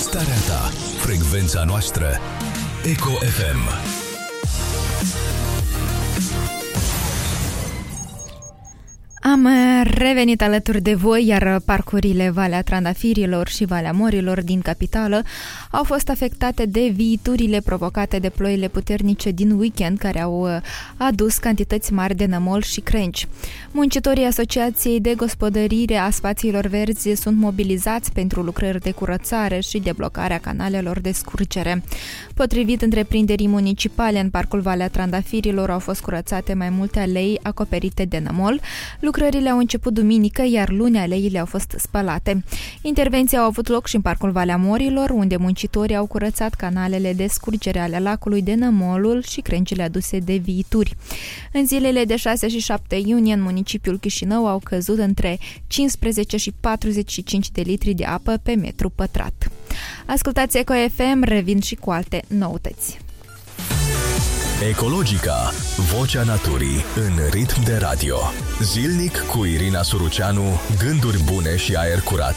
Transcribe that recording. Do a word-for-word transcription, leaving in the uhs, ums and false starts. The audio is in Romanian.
starea ta, frecvența noastră. Eco F M. Am revenit alături de voi, iar parcurile Valea Trandafirilor și Valea Morilor din capitală au fost afectate de viiturile provocate de ploile puternice din weekend, care au adus cantități mari de nămol și crengi. Muncitorii Asociației de Gospodărire a Spațiilor Verzi sunt mobilizați pentru lucrări de curățare și deblocarea canalelor de scurgere. Potrivit întreprinderii municipale, în parcul Valea Trandafirilor au fost curățate mai multe alei acoperite de nămol. Lucrările au început duminică, iar luni aleile au fost spălate. Intervenții au avut loc și în parcul Valea Morilor, unde muncitorii au curățat canalele de scurgere ale lacului de nămolul și crengile aduse de viituri. În zilele de șase și șapte iunie, în municipiul Chișinău au căzut între cincisprezece și patruzeci și cinci de litri de apă pe metru pătrat. Ascultați Eco F M, revin și cu alte noutăți. Ecologica, vocea naturii în ritm de radio. Zilnic cu Irina Suruceanu, gânduri bune și aer curat